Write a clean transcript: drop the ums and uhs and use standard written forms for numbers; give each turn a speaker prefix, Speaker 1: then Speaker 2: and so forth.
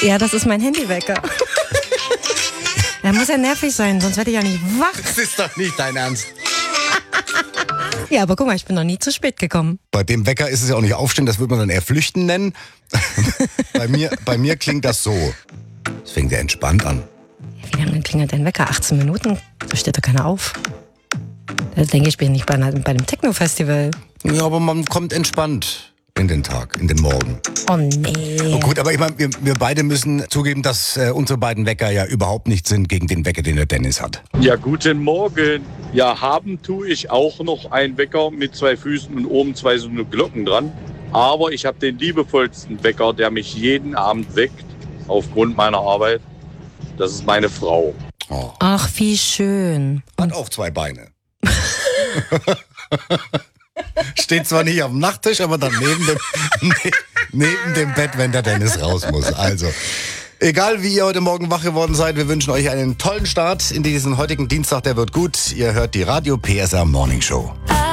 Speaker 1: Ja, das ist mein Handywecker. Der muss ja nervig sein, sonst werde ich ja nicht wach.
Speaker 2: Das ist doch nicht dein Ernst.
Speaker 1: Ja, aber guck mal, ich bin noch nie zu spät gekommen.
Speaker 2: Bei dem Wecker ist es ja auch nicht aufstehen, das würde man dann eher flüchten nennen. bei mir klingt das so. Das fängt ja entspannt an.
Speaker 1: Ja, wie lange klingelt dein Wecker? 18 Minuten? Da steht doch keiner auf. Da denke ich bin nicht bei dem Techno-Festival.
Speaker 2: Ja, aber man kommt entspannt in den Tag, in den Morgen.
Speaker 1: Oh nee.
Speaker 2: Oh gut, aber ich meine, wir beide müssen zugeben, dass unsere beiden Wecker ja überhaupt nicht sind gegen den Wecker, den der Dennis hat.
Speaker 3: Ja, guten Morgen. Ja, haben tue ich auch noch einen Wecker mit 2 Füßen und oben 2 so eine Glocken dran. Aber ich habe den liebevollsten Wecker, der mich jeden Abend weckt, aufgrund meiner Arbeit. Das ist meine Frau.
Speaker 2: Oh.
Speaker 1: Ach, wie schön.
Speaker 2: Hat auch 2 Beine. Steht zwar nicht auf dem Nachttisch, aber dann neben dem Bett, wenn der Dennis raus muss. Also, egal wie ihr heute Morgen wach geworden seid, wir wünschen euch einen tollen Start in diesen heutigen Dienstag, der wird gut. Ihr hört die Radio PSR Morning Show.